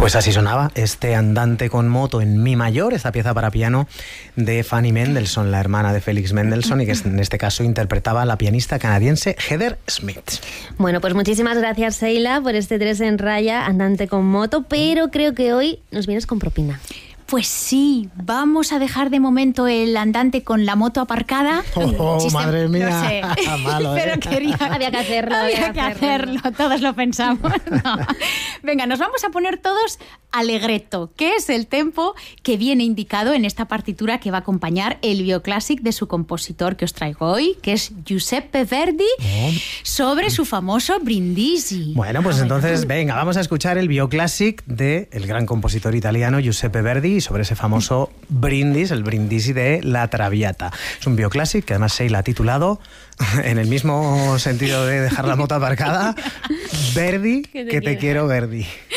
Pues así sonaba este andante con moto en mi mayor, esta pieza para piano de Fanny Mendelssohn, la hermana de Felix Mendelssohn, y que en este caso interpretaba la pianista canadiense Heather Smith. Bueno, pues muchísimas gracias, Seila, por este 3 en raya, andante con moto, pero creo que hoy nos vienes con propina. Pues sí, vamos a dejar de momento el andante con la moto aparcada. Madre mía. No sé. Malo, Pero quería... Había que hacerlo. Había que hacerlo, todos lo pensamos. No. Venga, nos vamos a poner todos allegretto, que es el tempo que viene indicado en esta partitura que va a acompañar el Bioclásic de su compositor que os traigo hoy, que es Giuseppe Verdi, sobre su famoso Brindisi. Bueno, pues entonces, venga, vamos a escuchar el Bioclásic del gran compositor italiano Giuseppe Verdi, sobre ese famoso brindis, el Brindisi de La Traviata. Es un bioclásico que además Seila ha titulado, en el mismo sentido de dejar la moto aparcada, Verdi, que te quiero Verdi.